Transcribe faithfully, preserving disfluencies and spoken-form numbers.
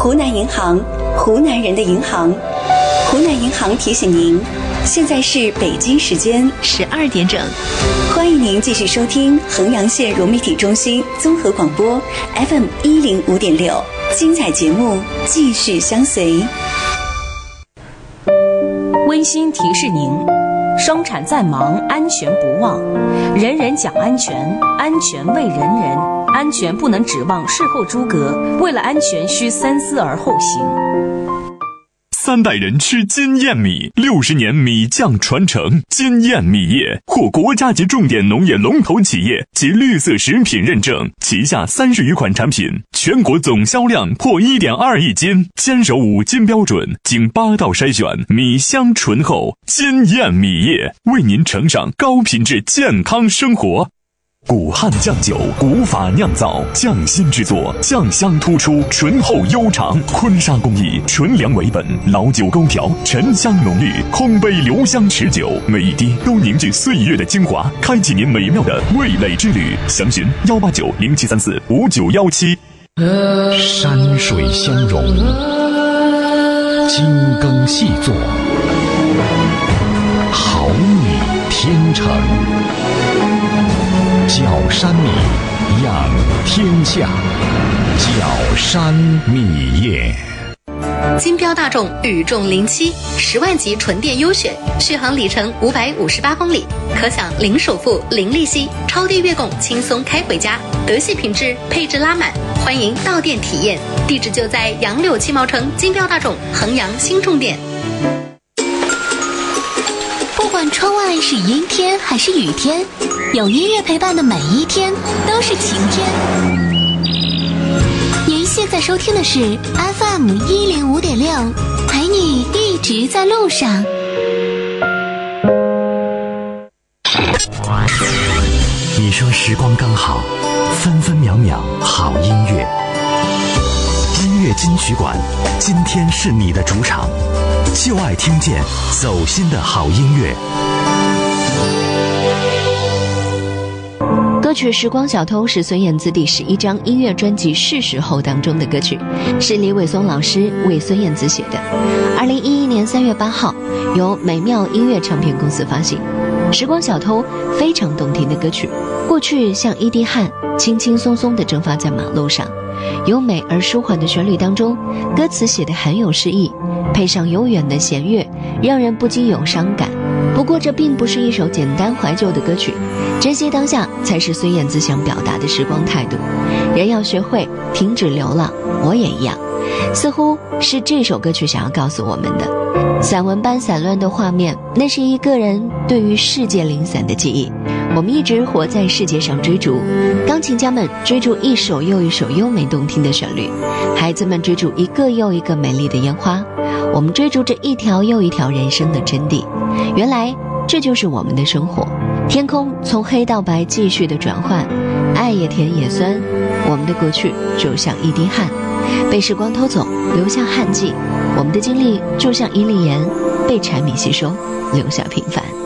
湖南银行，湖南人的银行。湖南银行提醒您，现在是北京时间十二点整，欢迎您继续收听衡阳县融媒体中心综合广播 F M 一零五点六，精彩节目继续相随。 温馨提示您，生产再忙，安全不忘。人人讲安全，安全为人人，安全不能指望事后诸葛，为了安全需三思而后行。 三代人吃金燕米，六十年米酱传承。金燕米业获国家级重点农业龙头企业及绿色食品认证，旗下三十余款产品，全国总销量破 一点二亿斤，坚守五金标准，经八道筛选，米香醇厚。金燕米业为您呈上高品质健康生活。古汉酱酒，古法酿造，匠心制作，酱香突出，醇厚悠长。坤沙工艺，纯粮为本，老酒勾调，沉香浓郁，空杯留香持久，每一滴都凝聚岁月的精华，开启您美妙的味蕾之旅。详询幺八九零七三四五九幺七。 山水相融，精耕细作，好米天成。角山米，养天下。角山米业。 金标大众宇重零七，十万级纯电优选，续航里程五百五十八公里，可享零首付、零利息，超低月供，轻松开回家，德系品质，配置拉满，欢迎到店体验。地址就在杨柳七毛城金标大众衡阳新重点。 不管窗外是阴天还是雨天，有音乐陪伴的每一天都是晴天。您现在收听的是 F M 一零五点六，陪你一直在路上。 你说时光刚好，分分秒秒好音乐。音乐金曲馆，今天是你的主场，就爱听见走心的好音乐。 歌曲《时光小偷》是孙燕姿第十一张音乐专辑《是时候》当中的歌曲，是李伟松老师为孙燕姿写的。二零一一年三月八号，由美妙音乐唱片公司发行。《时光小偷》非常动听的歌曲，过去像一滴汗，轻轻松松地蒸发在马路上。优美而舒缓的旋律当中，歌词写得很有诗意，配上悠远的弦乐，让人不禁有伤感。不过这并不是一首简单怀旧的歌曲，珍惜当下才是孙燕姿想表达的时光态度。人要学会停止流浪，我也一样，似乎是这首歌曲想要告诉我们的。散文般散乱的画面，那是一个人对于世界零散的记忆。我们一直活在世界上追逐，钢琴家们追逐一首又一首优美动听的旋律，孩子们追逐一个又一个美丽的烟花，我们追逐着一条又一条人生的真谛。原来这就是我们的生活，天空从黑到白继续的转换，爱也甜也酸，我们的过去就像一滴汗，被时光偷走，留下汗迹。我们的经历就像一粒盐，被柴米吸收，留下平凡。